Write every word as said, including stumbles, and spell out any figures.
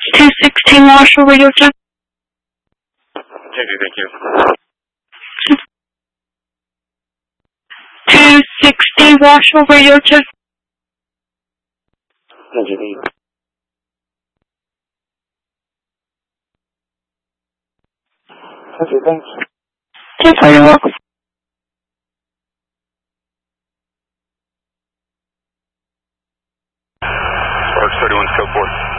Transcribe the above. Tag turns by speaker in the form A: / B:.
A: two sixteen Marshall Radio check.
B: Thank you, thank you.
A: two sixty Marshall Radio check.
B: Thank you, thank you. Okay, thanks.
A: Yes, sir, you're welcome.
B: Sparks thirty-one, code four.